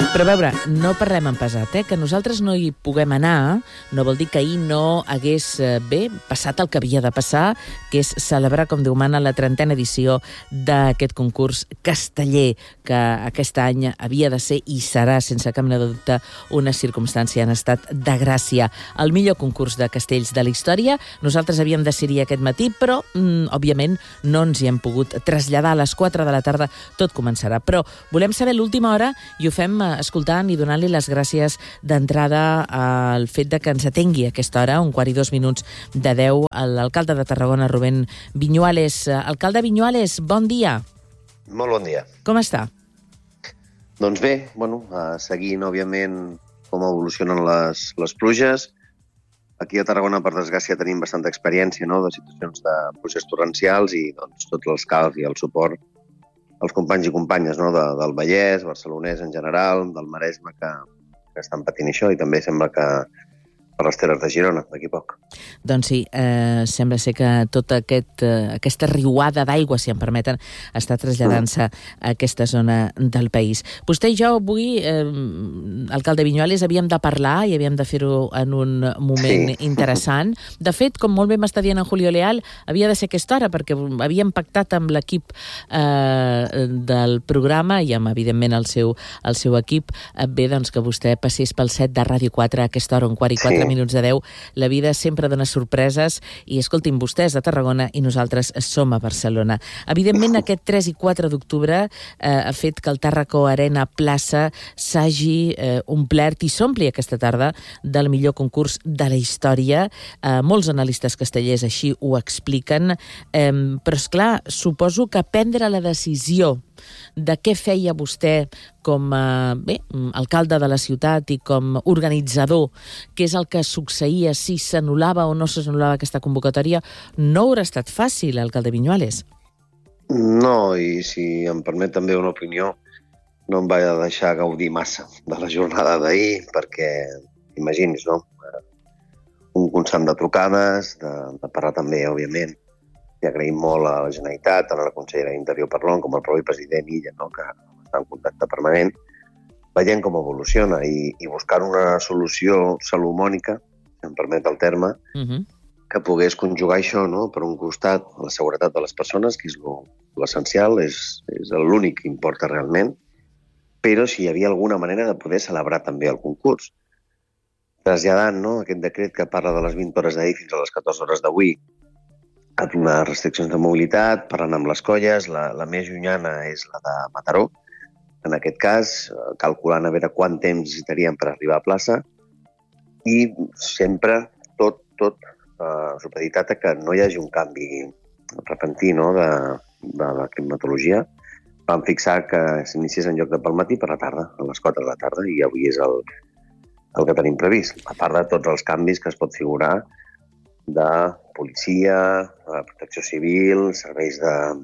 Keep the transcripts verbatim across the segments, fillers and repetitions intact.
Però a veure, no parlem en pesat, eh? Que nosaltres no hi puguem anar no vol dir que ahir no hagués, eh, bé, passat el que havia de passar, que és celebrar, com Déu mana, la trentena edició d'aquest concurs casteller, que aquest any havia de ser i serà, sense cap mena de dubte, una circumstància en estat de gràcia. El millor concurs de castells de la història. Nosaltres havíem de ser-hi aquest matí, però, mm, òbviament, no ens hi hem pogut traslladar. A les quatre de la tarda tot començarà. Però volem saber l'última hora i ho fem eh, escoltant i donant-li les gràcies d'entrada al fet de que ens atengui a aquesta hora, un quart i dos minuts de deu, l'alcalde de Tarragona, Rubén Viñuales. Alcalde Viñuales, bon dia. Molt bon dia. Com està? Doncs bé, bueno, seguint, òbviament, com evolucionen les, les pluges. Aquí a Tarragona, per desgràcia, tenim bastanta experiència, no?, de situacions de pluges torrencials i doncs, tots els calcs i el suport als companys i companyes, no?, de, del Vallès, barcelonès en general, del Maresme, que, que estan patint això, i també sembla que per les Terres de Girona, d'aquí poc. Doncs sí, eh, sembla ser que tota aquest, eh, aquesta riuada d'aigua, si em permeten, està traslladant-se a aquesta zona del país. Vostè i jo avui, eh, alcalde Viñuales, havíem de parlar i havíem de fer-ho en un moment sí. interessant. De fet, com molt bé m'està dient en Julio Leal, havia de ser aquesta hora, perquè havíem pactat amb l'equip eh, del programa i amb, evidentment, el seu, el seu equip, eh, bé, doncs, que vostè passés pel set de Ràdio quatre a aquesta hora, un quart i quatre sí. minuts de deu. La vida sempre dona sorpreses i, escoltin, vostès a Tarragona i nosaltres som a Barcelona. Evidentment, aquest tres i quatre d'octubre eh, ha fet que el Tàrraco Arena Plaça s'hagi eh, omplert i s'ompli aquesta tarda del millor concurs de la història. Eh, molts analistes castellers així ho expliquen, eh, però, esclar, suposo que prendre la decisió de què feia vostè com a, bé, alcalde de la ciutat i com organitzador, què és el que succeïa si s'anul·lava o no s'anul·lava aquesta convocatòria, no haurà estat fàcil, alcalde Viñuales. No, i si em permet també una opinió, no em vaig deixar gaudir massa de la jornada d'ahir, perquè, imaginis, no? Un constant de trucades, de, de parlar també, òbviament, i agraïm molt a la Generalitat, tant a la consellera d'Interior Parlon com al propi president Illa, no?, que està en contacte permanent, veient com evoluciona i, i buscar una solució salomònica, si em permet el terme, uh-huh. que pogués conjugar això, no?, per un costat, la seguretat de les persones, que és l'essencial, és, és l'únic que importa realment, però si hi havia alguna manera de poder celebrar també el concurs. Traslladant, no?, aquest decret que parla de les vint hores d'ahir fins a les catorze hores d'avui, a donar restriccions de mobilitat, parlant amb les colles, la, la més llunyana és la de Mataró, en aquest cas, calculant a veure quant temps necessitaríem per arribar a plaça, i sempre tot, tot eh, supeditat a que no hi hagi un canvi repentí, no?, de, de la climatologia. Vam fixar que s'iniciés en lloc de pel matí per la tarda, a les quatre de la tarda, i avui és el, el que tenim previst, a part de tots els canvis que es pot figurar de policia, de protecció civil, serveis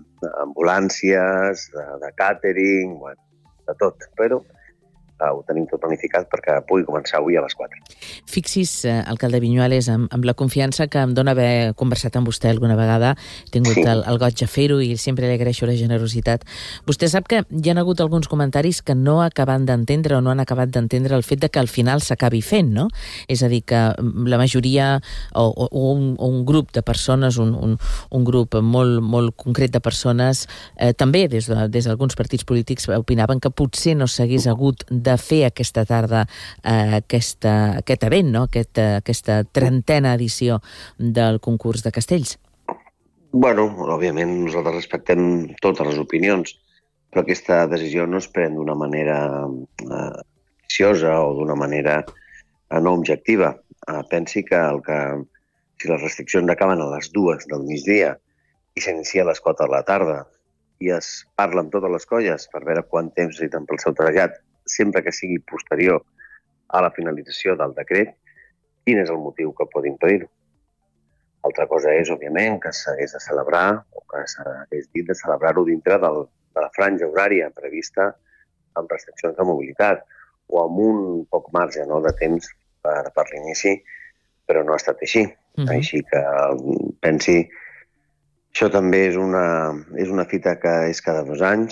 d'ambulàncies, de, de càtering, bueno, de tot. Però uh, ho tenim tot planificat perquè pugui començar avui a les quatre. Fixi's, eh, alcalde Viñuales, amb, amb la confiança que em dóna haver conversat amb vostè alguna vegada, he tingut sí. el, el goig de fer-ho i sempre li agraeixo la generositat. Vostè sap que hi ha hagut alguns comentaris que no acaben d'entendre o no han acabat d'entendre el fet de que al final s'acabi fent, no? És a dir, que la majoria o, o, un, o un grup de persones, un, un, un grup molt, molt concret de persones, eh, també des de, des d'alguns partits polítics opinaven que potser no s'hagués hagut de fer aquesta tarda eh, aquesta, aquest event, no? Aquest, aquesta trentena edició del concurs de castells. Bueno, òbviament nosaltres respectem totes les opinions, però aquesta decisió no es pren d'una manera eh, viciosa o d'una manera eh, no objectiva. Eh, pensi que, el que si les restriccions acaben a les dues del migdia i s'inicia a les quatre de la tarda i es parla amb totes les colles per veure quant temps necessiten pel seu trasllat, sempre que sigui posterior a la finalització del decret, quin és el motiu que pot impedir-ho. Altra cosa és, òbviament, que s'hagués de celebrar, o que s'hagués dit de celebrar-ho dintre del, de la franja horària prevista amb restriccions de mobilitat, o amb un poc marge, no?, de temps per, per l'inici, però no ha estat així. Uh-huh. Així que pensi, això també és una, és una fita que és cada dos anys,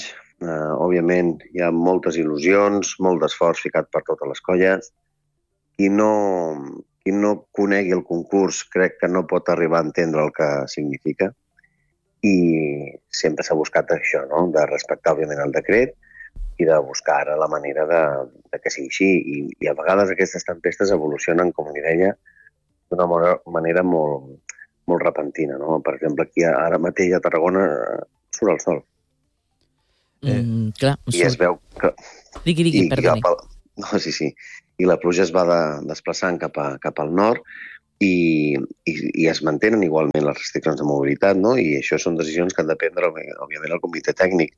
Uh, òbviament hi ha moltes il·lusions, molt d'esforç ficat per totes les colles. Qui no, qui no conegui el concurs crec que no pot arribar a entendre el que significa, i sempre s'ha buscat això, no? De respectar, òbviament, el decret i de buscar ara la manera de, de que sigui així. I, I a vegades aquestes tempestes evolucionen, com li deia, d'una manera molt, molt repentina, no? Per exemple, aquí ara mateix a Tarragona surt el sol. Mm, clar, I es veu que... Digui, digui, perdoni. Al... No, sí, sí. I la pluja es va de, desplaçant cap, a, cap al nord i, i, i es mantenen igualment les restriccions de mobilitat, no? I això són decisions que han de prendre, òbviament, el comitè tècnic.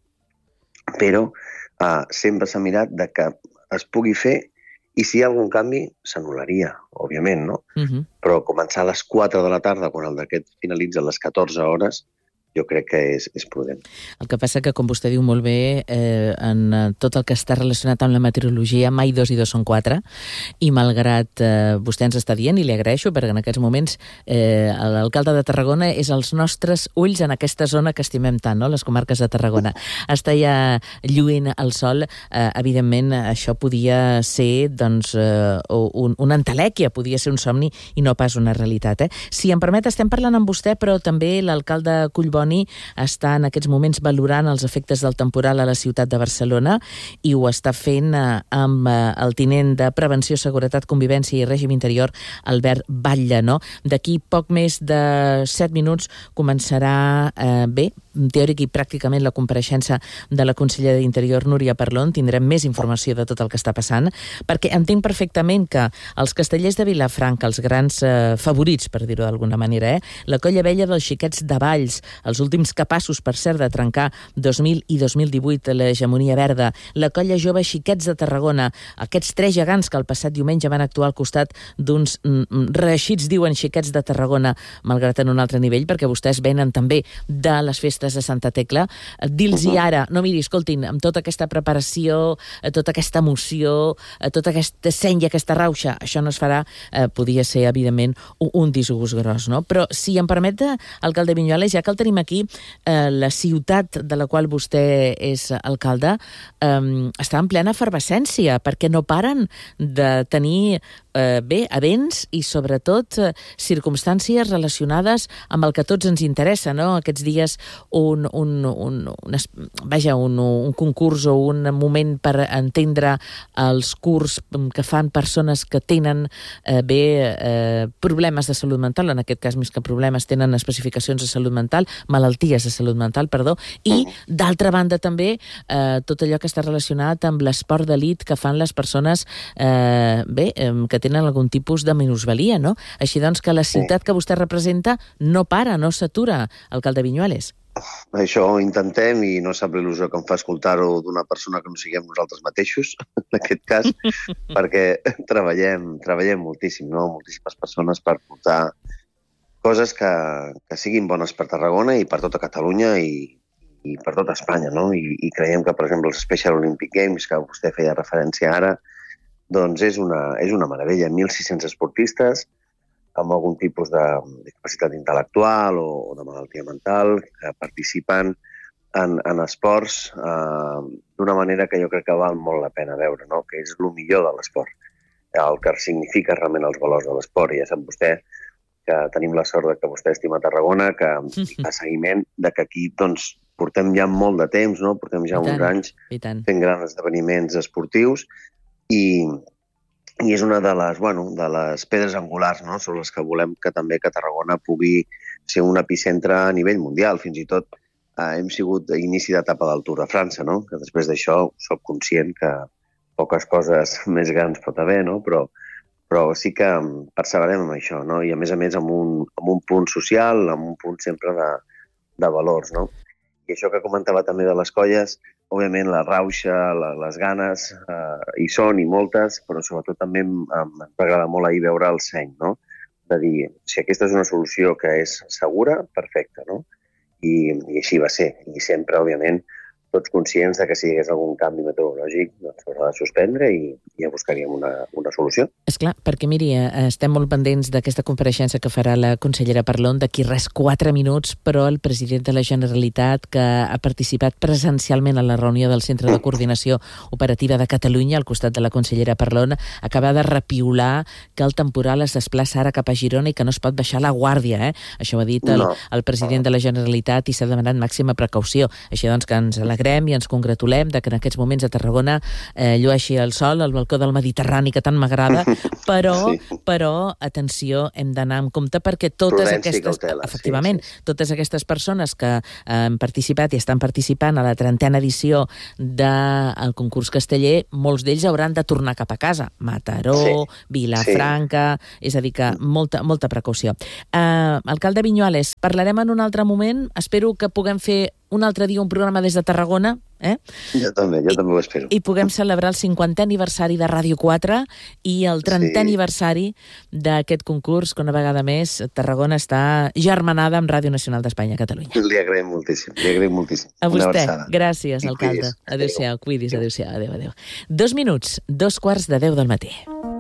Però uh, sempre s'ha mirat de que es pugui fer i si hi ha algun canvi s'anul·laria, òbviament, no? Uh-huh. Però començar a les quatre de la tarda, quan el decret finalitza a les catorze hores, jo crec que és, és prudent. El que passa que, com vostè diu molt bé, eh, en tot el que està relacionat amb la meteorologia, mai dos i dos són quatre, i malgrat eh, vostè ens està dient, i li agraeixo, perquè en aquests moments eh, l'alcalde de Tarragona és els nostres ulls en aquesta zona que estimem tant, no? Les comarques de Tarragona. Està ja lluint el sol, eh, evidentment això podia ser doncs, eh, un, una entelèquia, podia ser un somni i no pas una realitat. Eh? Si em permet, estem parlant amb vostè, però també l'alcalde Collboni està en aquests moments valorant els efectes del temporal a la ciutat de Barcelona i ho està fent amb el tinent de Prevenció, Seguretat, Convivència i Règim Interior, Albert Batlle, no? D'aquí poc més de set minuts començarà eh, bé, teòric i pràcticament la compareixença de la consellera d'Interior, Núria Parlon. Tindrem més informació de tot el que està passant, perquè entenc perfectament que els castellers de Vilafranca, els grans eh, favorits, per dir-ho d'alguna manera, eh? La colla vella dels xiquets de Valls, els últims capaços, per cert, de trencar dos mil i dos mil divuit l'hegemonia verda, la colla jove Xiquets de Tarragona, aquests tres gegants que el passat diumenge van actuar al costat d'uns mm, reeixits, diuen, Xiquets de Tarragona, malgrat en un altre nivell, perquè vostès venen també de les festes de Santa Tecla. Dir-los ara, no, miri, escoltin, amb tota aquesta preparació, tota aquesta emoció, tota aquesta seny i aquesta rauxa, això no es farà, eh, podia ser, evidentment, un, un disgust gros, no? Però, si em permet, alcalde Viñuales, ja que el tenim aquí, eh, la ciutat de la qual vostè és alcalde eh, està en plena efervescència, perquè no paren de tenir eh, bé, events i sobretot eh, circumstàncies relacionades amb el que tots ens interessa, no? Aquests dies un, un, un, un, vaja, un, un concurs o un moment per entendre els curs que fan persones que tenen eh, bé eh, problemes de salut mental, en aquest cas més que problemes, tenen especificacions de salut mental, malalties de salut mental, perdó, i d'altra banda també eh, tot allò que està relacionat amb l'esport d'elit que fan les persones eh, bé, eh, que tenen algun tipus de minusvalia, no? Així doncs que la ciutat que vostè representa no para, no s'atura, alcalde Viñuales. Això ho intentem i no sap l'il·lusió que em fa escoltar-ho d'una persona que no siguem nosaltres mateixos, en aquest cas, perquè treballem, treballem moltíssim, no? Moltíssimes persones per portar coses que, que siguin bones per Tarragona i per tota Catalunya i, i per tota Espanya, no? I, i creiem que, per exemple, els Special Olympic Games, que vostè feia referència ara, doncs és una, és una meravella. mil sis-cents esportistes amb algun tipus de discapacitat intel·lectual o, o de malaltia mental que participen en, en esports eh, d'una manera que jo crec que val molt la pena veure, no? Que és el millor de l'esport, el que significa realment els valors de l'esport. I ja sap vostè que tenim la sort de que vostè estima Tarragona, que fa seguiment, de que aquí doncs, portem ja molt de temps, no? Portem ja uns anys fent grans esdeveniments esportius i, i és una de les, bueno, de les pedres angulars, no? Són les que volem que també que Tarragona pugui ser un epicentre a nivell mundial. Fins i tot eh, hem sigut a inici d'etapa del Tour de França, no? Que després d'això soc conscient que poques coses més grans pot haver, no? Però però sí que perseverem amb això, no? I a més a més amb un, amb un punt social, amb un punt sempre de, de valors, no? I això que comentava també de les colles, òbviament la rauxa, la, les ganes, eh, hi són i moltes, però sobretot també m'agrada molt ahir veure el seny, no? De dir, si aquesta és una solució que és segura, perfecta, no? I, i així va ser. I sempre, òbviament, tots conscients de que si hi hagués algun canvi meteorològic, doncs s'haurà de suspendre i, ja buscaríem una, una solució. Esclar, perquè miri, estem molt pendents d'aquesta compareixença que farà la consellera Parlon d'aquí res quatre minuts, però el president de la Generalitat, que ha participat presencialment a la reunió del Centre de Coordinació Operativa de Catalunya, al costat de la consellera Parlon, acaba de repiular que el temporal es desplaça ara cap a Girona i que no es pot baixar la guàrdia. Eh? Això ho ha dit el, No. el president de la Generalitat i s'ha demanat màxima precaució. Així doncs que ens alegrem i ens congratulem de que en aquests moments a Tarragona eh, llueixi el sol al balcó del Mediterrani, que tant m'agrada, però, sí. però, atenció, hem d'anar amb compte perquè totes Prudència i aquestes, cautela, efectivament, sí, sí. totes aquestes persones que han participat i estan participant a la trentena edició del concurs casteller, molts d'ells hauran de tornar cap a casa. Mataró, Sí. Vilafranca, sí. És a dir que molta, molta precaució. Uh, alcalde Viñuales, parlarem en un altre moment. Espero que puguem fer un altre dia un programa des de Tarragona, eh? Jo també, jo I, també ho espero. I puguem celebrar el cinquantè aniversari de Ràdio quatre i el trentè sí. aniversari d'aquest concurs, que una vegada més Tarragona està germanada amb Ràdio Nacional d'Espanya a Catalunya. Li agraïm moltíssim, li agraïm moltíssim. A vostè, gràcies, I alcalde. Cuidis. Adéu-siau, cuidis, adéu-siau, adéu, adéu. Dos minuts, dos quarts de deu del matí.